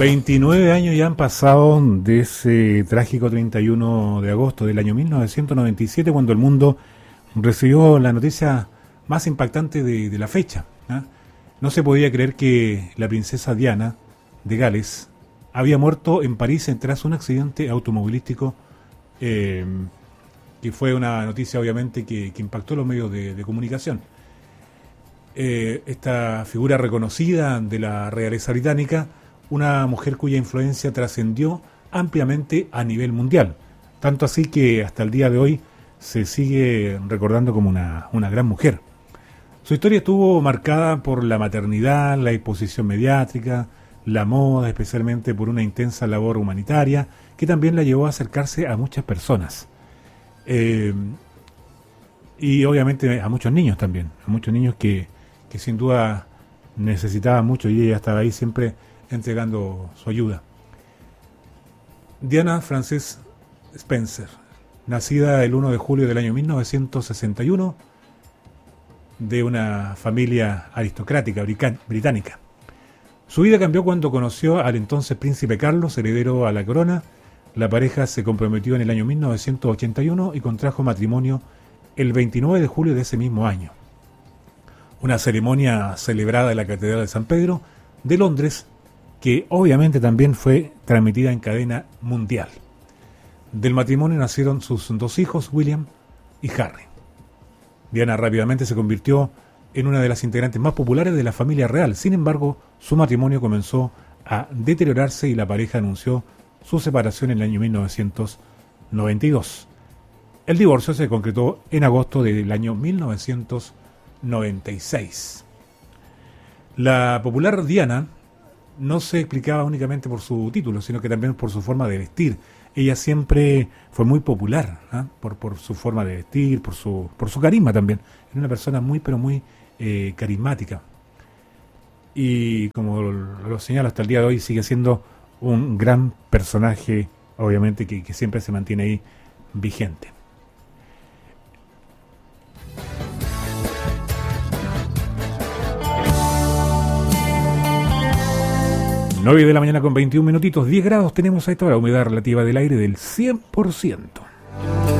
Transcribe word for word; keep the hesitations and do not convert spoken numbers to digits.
veintinueve años ya han pasado de ese trágico treinta y uno de agosto del año mil novecientos noventa y siete, cuando el mundo recibió la noticia más impactante de, de la fecha. ¿eh? No se podía creer que la princesa Diana de Gales había muerto en París tras un accidente automovilístico, eh, que fue una noticia obviamente que, que impactó los medios de, de comunicación. Eh, esta figura reconocida de la realeza británica, una mujer cuya influencia trascendió ampliamente a nivel mundial, tanto así que hasta el día de hoy se sigue recordando como una, una gran mujer. Su historia estuvo marcada por la maternidad, la exposición mediática, la moda, especialmente por una intensa labor humanitaria que también la llevó a acercarse a muchas personas. Eh, y obviamente a muchos niños también, a muchos niños que, que sin duda necesitaban mucho, y ella estaba ahí siempre entregando su ayuda. Diana Frances Spencer, nacida el primero de julio del año mil novecientos sesenta y uno, de una familia aristocrática británica. Su vida cambió cuando conoció al entonces príncipe Carlos, heredero a la corona. La pareja se comprometió en el año mil novecientos ochenta y uno y contrajo matrimonio el veintinueve de julio de ese mismo año. Una ceremonia celebrada en la Catedral de San Pedro de Londres, que obviamente también fue transmitida en cadena mundial. Del matrimonio nacieron sus dos hijos, William y Harry. Diana rápidamente se convirtió en una de las integrantes más populares de la familia real. Sin embargo, su matrimonio comenzó a deteriorarse y la pareja anunció su separación en el año mil novecientos noventa y dos. El divorcio se concretó en agosto del año mil novecientos noventa y seis. La popular Diana no se explicaba únicamente por su título, sino que también por su forma de vestir. Ella siempre fue muy popular, ¿eh? por, por su forma de vestir, por su, por su carisma también. Era una persona muy, pero muy eh, carismática. Y como lo señalo, hasta el día de hoy sigue siendo un gran personaje, obviamente, que, que siempre se mantiene ahí vigente. nueve de la mañana con veintiún minutitos, diez grados tenemos a esta hora, humedad relativa del aire del cien por ciento.